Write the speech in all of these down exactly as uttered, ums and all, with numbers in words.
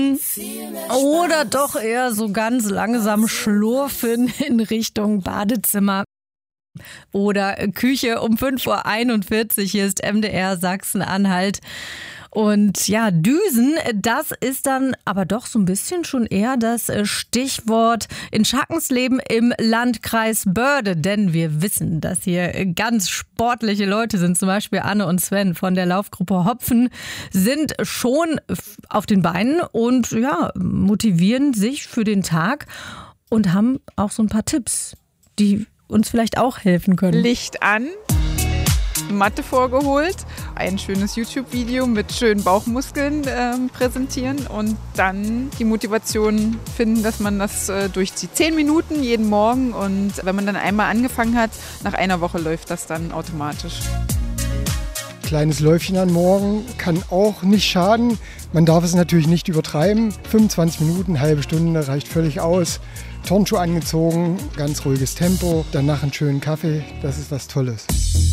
Oder doch eher so ganz langsam schlurfen in Richtung Badezimmer oder Küche um fünf Uhr einundvierzig. Hier ist M D R Sachsen-Anhalt. Und ja, Düsen, das ist dann aber doch so ein bisschen schon eher das Stichwort in Schackensleben im Landkreis Börde. Denn wir wissen, dass hier ganz sportliche Leute sind. Zum Beispiel Anne und Sven von der Laufgruppe Hopfen sind schon auf den Beinen und ja, motivieren sich für den Tag und haben auch so ein paar Tipps, die uns vielleicht auch helfen können. Licht an. Matte vorgeholt, ein schönes YouTube-Video mit schönen Bauchmuskeln äh, präsentieren und dann die Motivation finden, dass man das äh, durchzieht. Zehn Minuten jeden Morgen und wenn man dann einmal angefangen hat, nach einer Woche läuft das dann automatisch. Kleines Läufchen am Morgen kann auch nicht schaden. Man darf es natürlich nicht übertreiben. fünfundzwanzig Minuten, halbe Stunde reicht völlig aus. Turnschuhe angezogen, ganz ruhiges Tempo, danach einen schönen Kaffee, das ist was Tolles.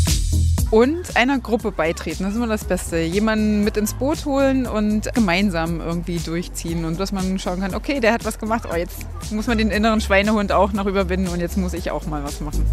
Und einer Gruppe beitreten, das ist immer das Beste. Jemanden mit ins Boot holen und gemeinsam irgendwie durchziehen. Und dass man schauen kann, okay, der hat was gemacht, oh, jetzt muss man den inneren Schweinehund auch noch überwinden und jetzt muss ich auch mal was machen.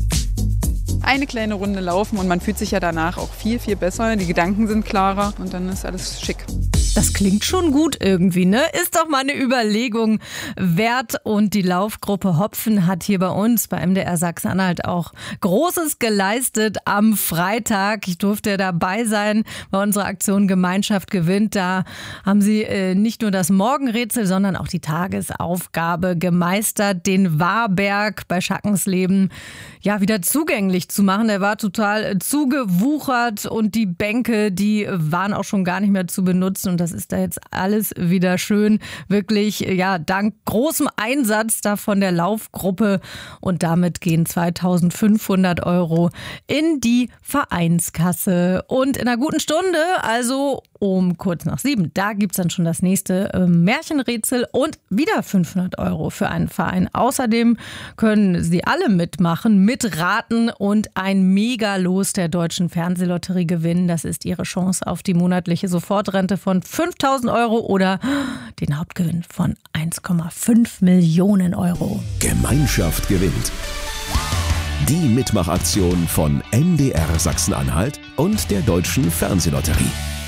Eine kleine Runde laufen und man fühlt sich ja danach auch viel, viel besser. Die Gedanken sind klarer und dann ist alles schick. Das klingt schon gut irgendwie, ne? Ist doch mal eine Überlegung wert. Und die Laufgruppe Hopfen hat hier bei uns bei M D R Sachsen-Anhalt auch Großes geleistet am Freitag. Ich durfte dabei sein bei unserer Aktion Gemeinschaft gewinnt. Da haben sie äh, nicht nur das Morgenrätsel, sondern auch die Tagesaufgabe gemeistert, den Warberg bei Schackensleben ja wieder zugänglich zu machen. Der war total zugewuchert und die Bänke, die waren auch schon gar nicht mehr zu benutzen. Und das ist da jetzt alles wieder schön, wirklich, ja, dank großem Einsatz da von der Laufgruppe. Und damit gehen zweitausendfünfhundert Euro in die Vereinskasse. Und in einer guten Stunde, also um kurz nach sieben, da gibt es dann schon das nächste äh, Märchenrätsel und wieder fünfhundert Euro für einen Verein. Außerdem können Sie alle mitmachen, mitraten und ein Megalos der Deutschen Fernsehlotterie gewinnen. Das ist Ihre Chance auf die monatliche Sofortrente von fünftausend Euro oder den Hauptgewinn von eins Komma fünf Millionen Euro. Gemeinschaft gewinnt. Die Mitmachaktion von M D R Sachsen-Anhalt und der Deutschen Fernsehlotterie.